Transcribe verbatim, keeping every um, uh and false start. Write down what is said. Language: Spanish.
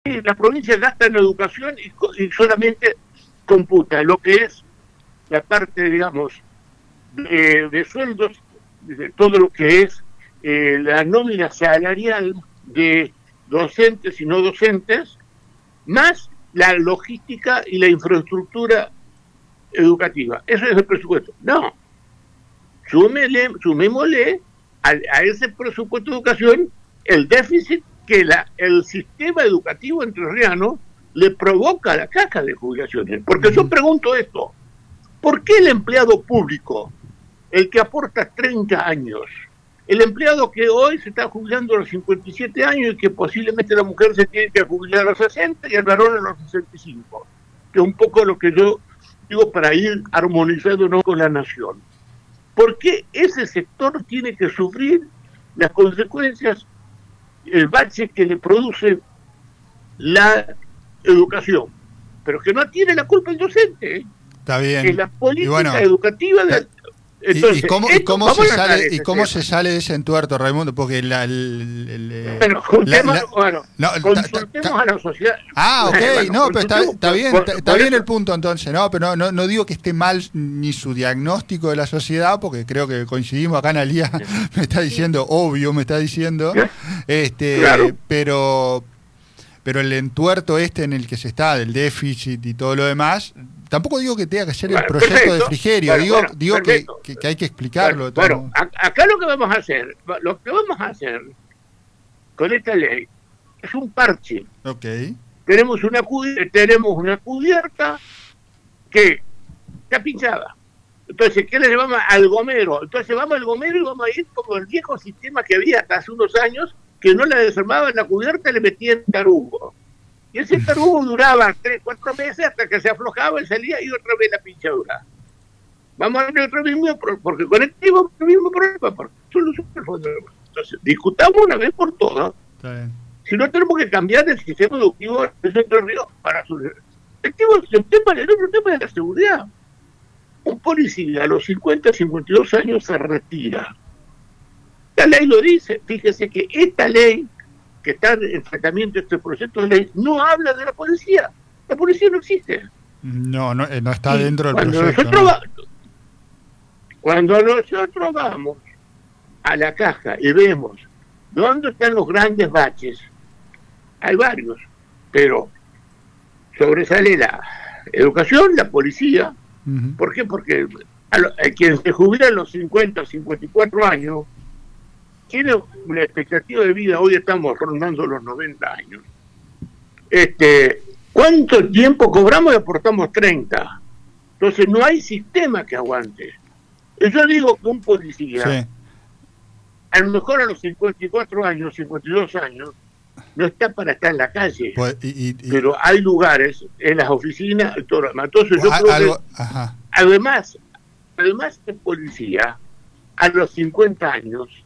la provincia gasta en educación y, y solamente computa lo que es la parte, digamos, de, de sueldos, de todo lo que es eh, la nómina salarial de docentes y no docentes, más la logística y la infraestructura educativa. Eso es el presupuesto. No. Súmele, sumémosle a, a ese presupuesto de educación el déficit que la, el sistema educativo entrerriano le provoca a la caja de jubilaciones. Porque yo pregunto esto, ¿por qué el empleado público, el que aporta treinta años, el empleado que hoy se está jubilando a los cincuenta y siete años y que posiblemente la mujer se tiene que jubilar a los sesenta y el varón a los sesenta y cinco, que es un poco lo que yo digo para ir armonizándonos con la nación? ¿Por qué ese sector tiene que sufrir las consecuencias, el bache que le produce la educación? Pero que no tiene la culpa el docente, ¿eh? Está bien. Es la política bueno, educativa de... Entonces, ¿y cómo, y cómo, se, sale, ¿y cómo se sale de ese entuerto, Raimundo? Porque la... El, el, bueno, juntemos, la, la, bueno, no, consultemos ta, ta, a la sociedad. Ah, ok, bueno, no, pero está, está bien, por, está, por está bien eso. el punto entonces, ¿no? Pero no, no, no digo que esté mal ni su diagnóstico de la sociedad, porque creo que coincidimos acá, Analía me está diciendo, obvio, me está diciendo, este, claro. pero... Pero el entuerto este en el que se está, del déficit y todo lo demás, tampoco digo que tenga que ser el bueno, proyecto perfecto. de Frigerio, bueno, digo, bueno, digo que, que, que hay que explicarlo. Bueno, bueno, acá lo que vamos a hacer, lo que vamos a hacer con esta ley es un parche. Okay. Tenemos una tenemos una cubierta que está pinchada. Entonces, ¿qué le llamamos al gomero? Entonces vamos al gomero y vamos a ir como el viejo sistema que había hasta hace unos años, que no la desarmaban la cubierta y le metían tarugo. Y ese tarugo duraba tres, cuatro meses hasta que se aflojaba y salía y otra vez la pinchadura. Vamos a ver otro mismo, porque con el mismo, el mismo problema, porque solución el fondo. Entonces, discutamos una vez por todas. Si no tenemos que cambiar el sistema educativo de Centro Río para solucionar. El tema, el otro tema de la seguridad. Un policía a los cincuenta, cincuenta y dos años se retira. La ley lo dice. Fíjese que esta ley, que está en tratamiento de este proyecto de ley, no habla de la policía. La policía no existe. No, no, no está y dentro del cuando proyecto. Nosotros ¿no? va, cuando nosotros vamos a la caja y vemos dónde están los grandes baches, hay varios, pero sobresale la educación, la policía. Uh-huh. ¿Por qué? Porque a, lo, a quien se jubila a los cincuenta, cincuenta y cuatro años tiene una expectativa de vida, hoy estamos rondando los noventa años. Este, ¿cuánto tiempo cobramos y aportamos treinta? Entonces no hay sistema que aguante. Yo digo que un policía, sí, a lo mejor a los cincuenta y cuatro años, cincuenta y dos años, no está para estar en la calle, pues, y, y, y, pero hay lugares en las oficinas y todo lo demás. Entonces yo creo algo, que ajá. además además de policía a los cincuenta años